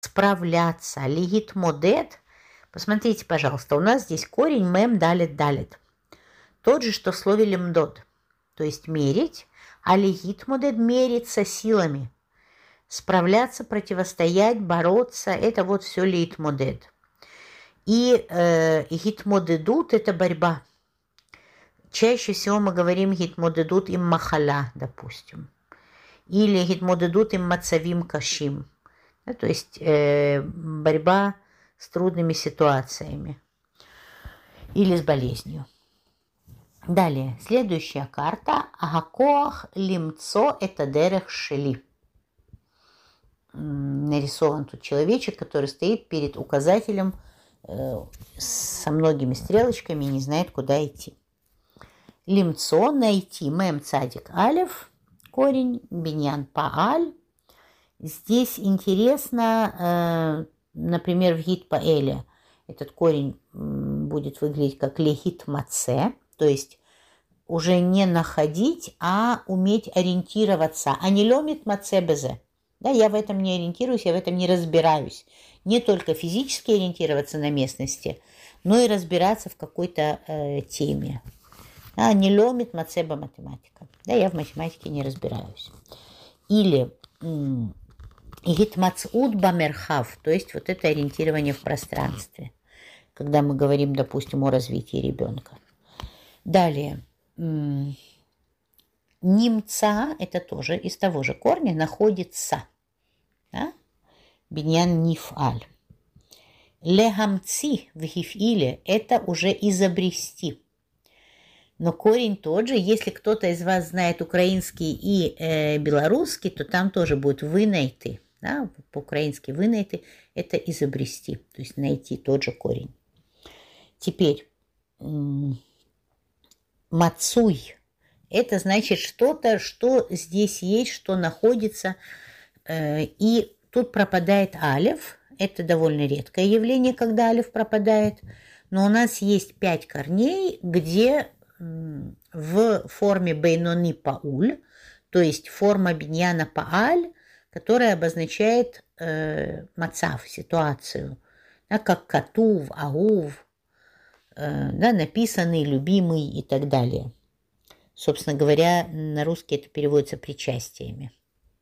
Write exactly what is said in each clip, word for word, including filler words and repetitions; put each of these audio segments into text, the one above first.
справляться. Лигит модет. Посмотрите, пожалуйста, у нас здесь корень мем далит далит. Тот же, что в слове лимдот, то есть мерить, а лигит модет мериться силами. Справляться, противостоять, бороться, это вот все лейтмодед. И э, гитмодедут – это борьба. Чаще всего мы говорим гитмодедут им махаля, допустим. Или гитмодедут им мацавим кашим. Да, то есть э, борьба с трудными ситуациями. Или с болезнью. Далее, следующая карта. Агакоах лимцо это дерех шели. Нарисован тут человечек, который стоит перед указателем э, со многими стрелочками и не знает, куда идти. Лимцо – найти. Мем цадик алев, корень, биньян пааль. Здесь интересно, э, например, в гит паэле этот корень будет выглядеть как лехит маце, то есть уже не находить, а уметь ориентироваться. А не ломит маце безе. Да, я в этом не ориентируюсь, я в этом не разбираюсь. Не только физически ориентироваться на местности, но и разбираться в какой-то э, теме. А, не ломит мацеба математика. Да, я в математике не разбираюсь. Или гитмацуд бамерхав, то есть вот это ориентирование в пространстве, когда мы говорим, допустим, о развитии ребенка. Далее. Нимца, это тоже из того же корня, находится. Да? Биньян нифаль. Легамци в гифиле – это уже изобрести. Но корень тот же. Если кто-то из вас знает украинский и э, белорусский, то там тоже будет вынайти. Да? По-украински вынайти – это изобрести, то есть найти тот же корень. Теперь мацуй. Это значит что-то, что здесь есть, что находится. И тут пропадает алеф. Это довольно редкое явление, когда алеф пропадает. Но у нас есть пять корней, где в форме бейнони пауль, то есть форма биньяна пааль, которая обозначает э, мацав, ситуацию. Да, как катув, аув, э, да, написанный, любимый и так далее. Собственно говоря, на русский это переводится причастиями.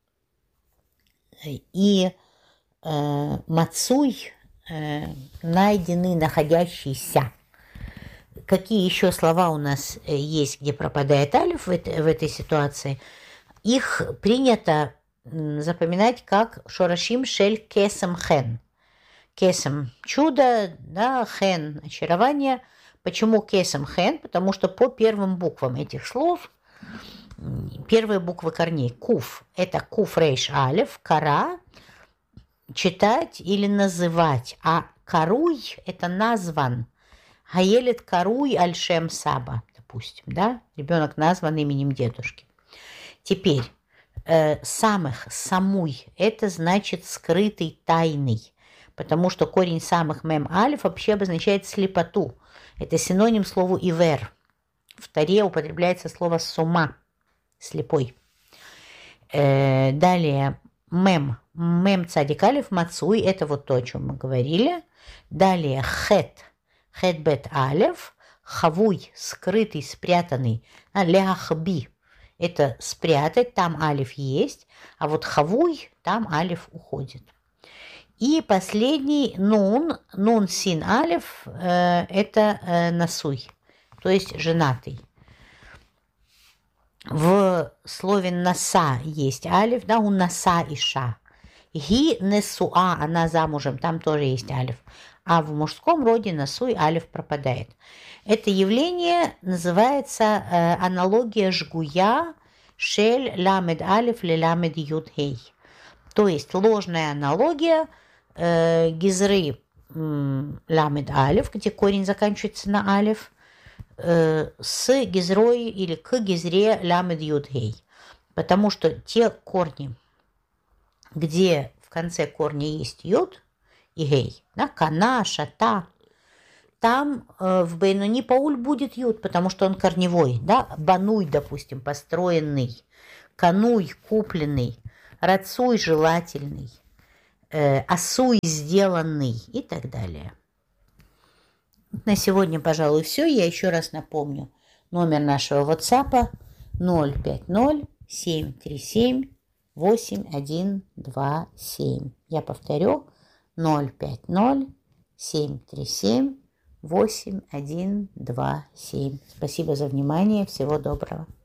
И э, мацуй э, найдены, находящиеся. Какие еще слова у нас есть, где пропадает алиф в, это, в этой ситуации? Их принято запоминать как шорашим шель кесем хен. Кесем – чудо, да, хен – очарование. Почему кесем хен? Потому что по первым буквам этих слов, первые буквы корней, куф – это куф рейш алеф, кара – читать или называть, а каруй – это назван. Гаелет каруй аль-шем саба, допустим, да, ребенок назван именем дедушки. Теперь э, самых, самуй – это значит скрытый, тайный, потому что корень самых мем алиф вообще обозначает слепоту. Это синоним слову ивер. В Торе употребляется слово сума, слепой. Э, далее мем, мем цадик алиф мацуй – это вот то, о чем мы говорили. Далее хет. Хет бет алеф, хавуй, скрытый, спрятанный, а ляхби, это спрятать, там алиф есть, а вот хавуй, там алиф уходит. И последний нун, нун син алиф, э, это э, насуй, то есть женатый. В слове наса есть алиф, да, у наса иша. Ги несуа, она замужем, там тоже есть алиф. А в мужском роде насуй алиф пропадает. Это явление называется э, аналогия жгуя шель ламед алиф ле ламед юд хей. То есть ложная аналогия э, гизры э, ламед алиф, где корень заканчивается на алиф, э, с гизрой или к гизре ламед юд хей. Потому что те корни, где в конце корня есть юд и гей, да, кана, шата, там э, в бейнуни пауль будет юд, потому что он корневой, да, бануй, допустим, построенный, кануй, купленный, рацуй, желательный, э, осуй сделанный и так далее. На сегодня, пожалуй, все. Я еще раз напомню. Номер нашего WhatsApp ноль пять ноль семь три семь восемь один два семь. Я повторю. ноль пять ноль семь три семь восемь один два семь. Спасибо за внимание. Всего доброго.